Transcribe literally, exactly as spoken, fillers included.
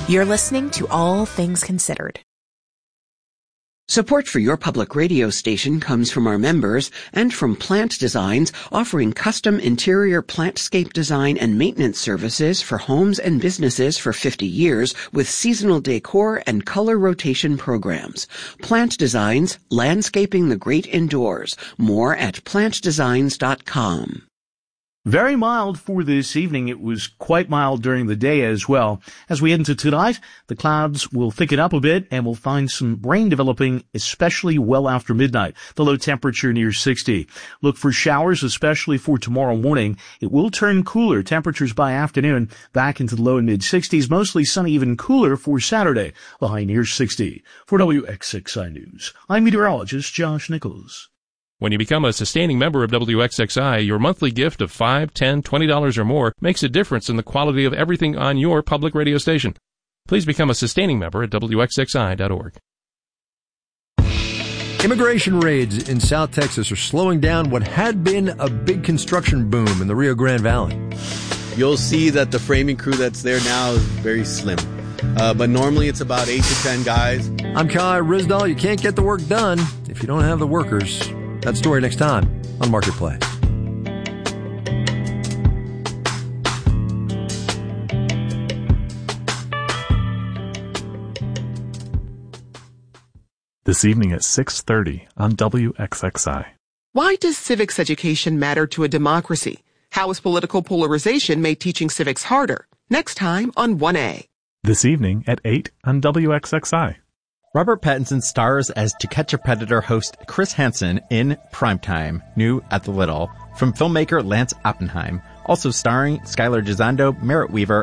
You're listening to All Things Considered. Support for your public radio station comes from our members and from Plant Designs, offering custom interior plantscape design and maintenance services for homes and businesses for fifty years with seasonal decor and color rotation programs. Plant Designs, landscaping the great indoors. More at plant designs dot com. Very mild for this evening. It was quite mild during the day as well. As we head into tonight, the clouds will thicken up a bit and we'll find some rain developing, especially well after midnight. The low temperature near sixty. Look for showers, especially for tomorrow morning. It will turn cooler. Temperatures by afternoon back into the low and mid sixties. Mostly sunny, even cooler for Saturday. The high near sixty. For W X X I News, I'm meteorologist Josh Nichols. When you become a sustaining member of W X X I, your monthly gift of five dollars, ten dollars, twenty dollars or more makes a difference in the quality of everything on your public radio station. Please become a sustaining member at W X X I dot org. Immigration raids in South Texas are slowing down what had been a big construction boom in the Rio Grande Valley. You'll see that the framing crew that's there now is very slim. Uh, but normally it's about eight to ten guys. I'm Kai Rizdal. You can't get the work done if you don't have the workers. That story next time on Marketplace. This evening at six thirty on W X X I. Why does civics education matter to a democracy? How is political polarization made teaching civics harder? Next time on one A. This evening at eight on W X X I. Robert Pattinson stars as To Catch a Predator host Chris Hansen in Primetime, new at the Little, from filmmaker Lance Oppenheim. Also starring Skylar Gisondo, Merritt Weaver,